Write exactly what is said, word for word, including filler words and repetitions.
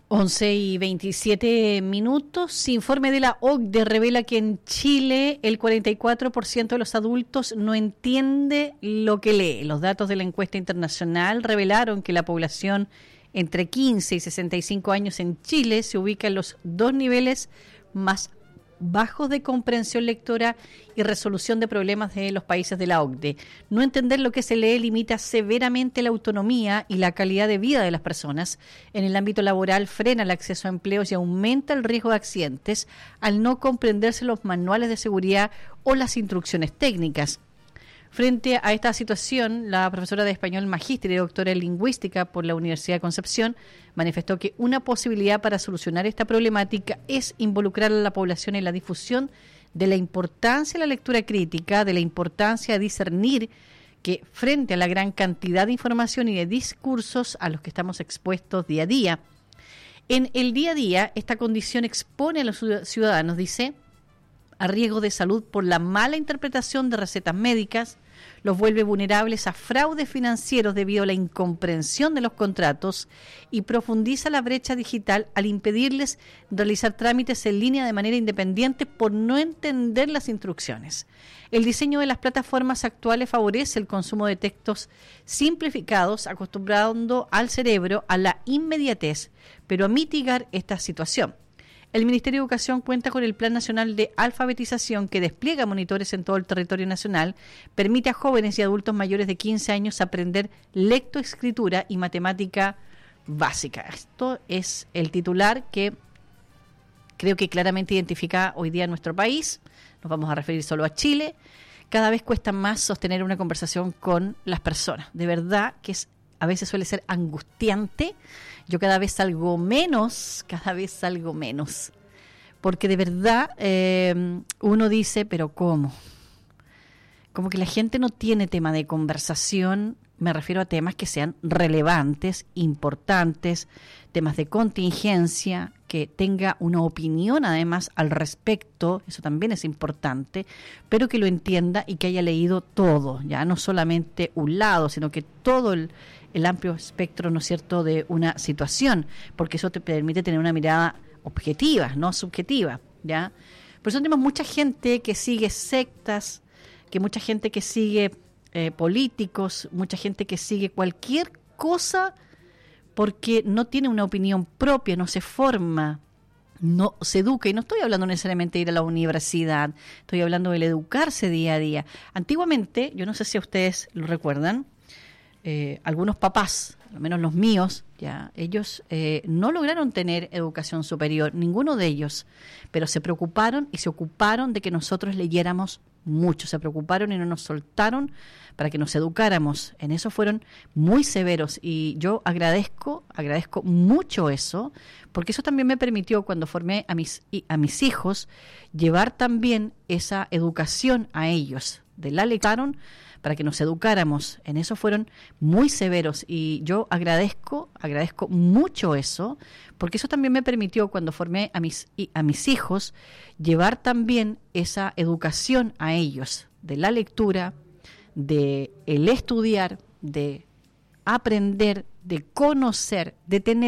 once y veintisiete minutos. Informe de la O C D E revela que en Chile el cuarenta y cuatro por ciento de los adultos no entiende lo que lee. Los datos de la encuesta internacional revelaron que la población entre quince y sesenta y cinco años en Chile se ubica en los dos niveles más bajos de comprensión lectora y resolución de problemas de los países de la O C D E. No entender lo que se lee limita severamente la autonomía y la calidad de vida de las personas. En el ámbito laboral frena el acceso a empleos y aumenta el riesgo de accidentes al no comprenderse los manuales de seguridad o las instrucciones técnicas. Frente a esta situación, la profesora de español magíster y doctora en lingüística por la Universidad de Concepción manifestó que una posibilidad para solucionar esta problemática es involucrar a la población en la difusión de la importancia de la lectura crítica, de la importancia de discernir que frente a la gran cantidad de información y de discursos a los que estamos expuestos día a día, en el día a día esta condición expone a los ciudadanos, dice, a riesgo de salud por la mala interpretación de recetas médicas, los vuelve vulnerables a fraudes financieros debido a la incomprensión de los contratos y profundiza la brecha digital al impedirles realizar trámites en línea de manera independiente por no entender las instrucciones. El diseño de las plataformas actuales favorece el consumo de textos simplificados, acostumbrando al cerebro a la inmediatez, pero a mitigar esta situación. El Ministerio de Educación cuenta con el Plan Nacional de Alfabetización que despliega monitores en todo el territorio nacional, permite a jóvenes y adultos mayores de quince años aprender lectoescritura y matemática básica. Esto es el titular que creo que claramente identifica hoy día nuestro país. Nos vamos a referir solo a Chile. Cada vez cuesta más sostener una conversación con las personas. De verdad que es, a veces suele ser angustiante. Yo cada vez salgo menos, cada vez salgo menos, porque de verdad eh, uno dice, pero ¿cómo? Como que la gente no tiene tema de conversación, me refiero a temas que sean relevantes, importantes, temas de contingencia, que tenga una opinión además al respecto, eso también es importante, pero que lo entienda y que haya leído todo, ya no solamente un lado, sino que todo el, el amplio espectro, ¿no es cierto?, de una situación, porque eso te permite tener una mirada objetiva, no subjetiva, ¿ya? Por eso tenemos mucha gente que sigue sectas, que mucha gente que sigue eh, políticos, mucha gente que sigue cualquier cosa porque no tiene una opinión propia, no se forma, no se educa. Y no estoy hablando necesariamente de ir a la universidad, estoy hablando del educarse día a día. Antiguamente, yo no sé si a ustedes lo recuerdan, eh, algunos papás, al menos los míos, ya ellos eh, no lograron tener educación superior, ninguno de ellos, pero se preocuparon y se ocuparon de que nosotros leyéramos mucho, se preocuparon y no nos soltaron para que nos educáramos. En eso fueron muy severos y yo agradezco, agradezco mucho eso, porque eso también me permitió, cuando formé a mis, a mis hijos, llevar también esa educación a ellos. De la lectaron para que nos educáramos. En eso fueron muy severos y yo agradezco, agradezco mucho eso, porque eso también me permitió, cuando formé a mis, a mis hijos, llevar también esa educación a ellos, de la lectura, de el estudiar, de aprender, de conocer, de tener